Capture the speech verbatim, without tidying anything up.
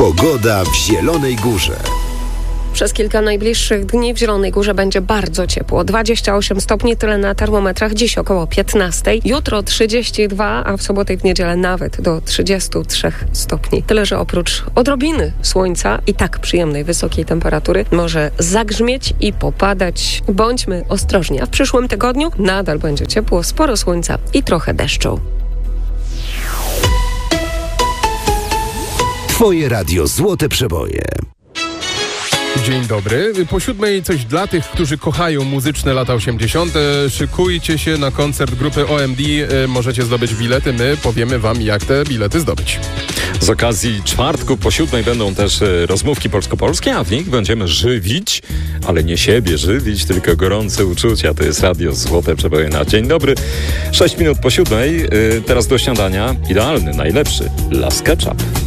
Pogoda w Zielonej Górze. Przez kilka najbliższych dni w Zielonej Górze będzie bardzo ciepło. dwadzieścia osiem stopni, tyle na termometrach, dziś około piętnaście. Jutro trzydzieści dwa, a w sobotę i w niedzielę nawet do trzydziestu trzech stopni. Tyle, że oprócz odrobiny słońca i tak przyjemnej, wysokiej temperatury może zagrzmieć i popadać. Bądźmy ostrożni, a w przyszłym tygodniu nadal będzie ciepło, sporo słońca i trochę deszczu. Twoje radio Złote Przeboje. Dzień dobry. Po siódmej coś dla tych, którzy kochają muzyczne lata osiemdziesiąte. Szykujcie się na koncert grupy O M D. Możecie zdobyć bilety. My powiemy wam, jak te bilety zdobyć. Z okazji czwartku po siódmej będą też rozmówki polsko-polskie, a w nich będziemy żywić, ale nie siebie żywić, tylko gorące uczucia. To jest radio Złote Przeboje na dzień dobry. Sześć minut po siódmej. Teraz do śniadania idealny, najlepszy Las Ketchup.